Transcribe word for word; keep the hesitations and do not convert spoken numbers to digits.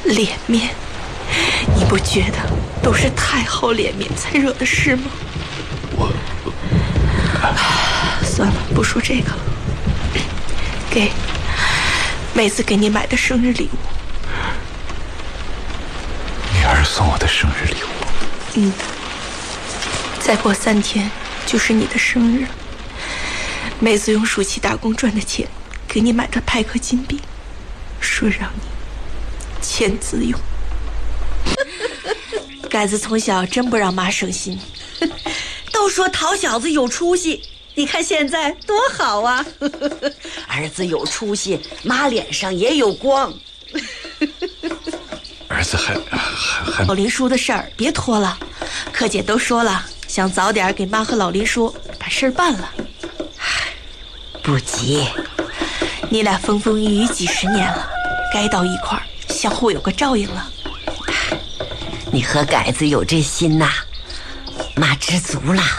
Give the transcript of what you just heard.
脸面，你不觉得都是太后脸面才惹的事吗？ 我算了，不说这个了。给妹子给你买的生日礼物。 女儿送我的生日礼物。 嗯，再过三天就是你的生日了。妹子用暑期打工赚的钱给你买的派克金币，说让你签字用。盖子从小真不让妈省心， 都说讨小子有出息，你看现在多好啊！儿子有出息，妈脸上也有光。 儿子还还还老林叔的事儿别拖了，柯姐都说了，想早点给妈和老林叔把事儿办了。 不急， 你俩风风雨雨几十年了，该到一块儿相互有个照应了。 你和改子有这心呐，妈知足了。